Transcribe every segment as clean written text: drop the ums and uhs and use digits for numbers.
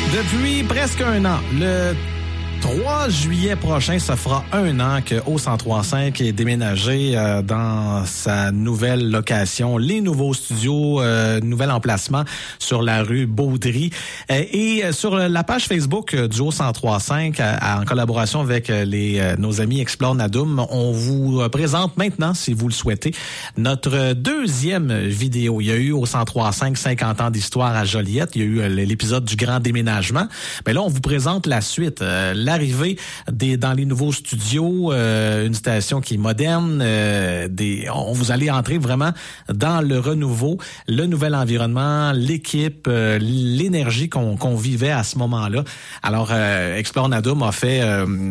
Depuis presque un an, le 3 juillet prochain, ça fera un an que O1035 est déménagé dans sa nouvelle location, les nouveaux studios, nouvel emplacement sur la rue Baudry. Et sur la page Facebook du O1035, en collaboration avec nos amis Explore Nadoum, on vous présente maintenant, si vous le souhaitez, notre deuxième vidéo. Il y a eu O1035 50 ans d'histoire à Joliette. Il y a eu l'épisode du grand déménagement. Mais là, on vous présente la suite. L'arrivée dans les nouveaux studios, une station qui est moderne, vous allez entrer vraiment dans le renouveau, le nouvel environnement, l'équipe, l'énergie qu'on vivait à ce moment-là. Alors, Explore Nadoum a pris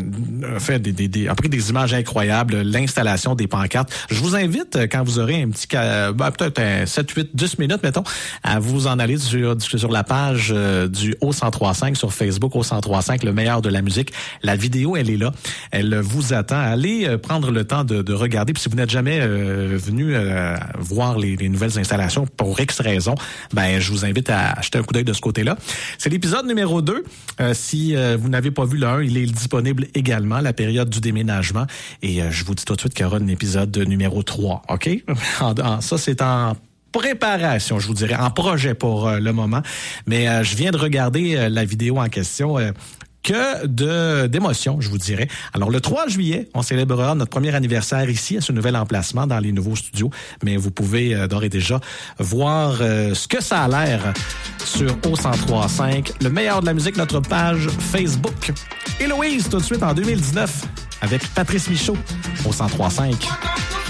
des images incroyables, l'installation des pancartes. Je vous invite, quand vous aurez un petit, peut-être 7, 8, 10 minutes, mettons, à vous en aller sur la page du O1035 sur Facebook, O1035, le meilleur de la musique. La vidéo, elle est là. Elle vous attend. Allez prendre le temps de regarder. Puis si vous n'êtes jamais venu voir les nouvelles installations pour X raison, je vous invite à jeter un coup d'œil de ce côté-là. C'est l'épisode numéro 2. Si vous n'avez pas vu le 1, il est disponible également, la période du déménagement. Et je vous dis tout de suite qu'il y aura un épisode numéro 3. OK? Ça, c'est en préparation, je vous dirais, en projet pour le moment. Mais je viens de regarder la vidéo en question. Que d'émotions, je vous dirais. Alors, le 3 juillet, on célébrera notre premier anniversaire ici, à ce nouvel emplacement, dans les nouveaux studios. Mais vous pouvez d'ores et déjà voir ce que ça a l'air sur O1035, le meilleur de la musique, notre page Facebook. Héloïse, tout de suite, en 2019, avec Patrice Michaud, O1035.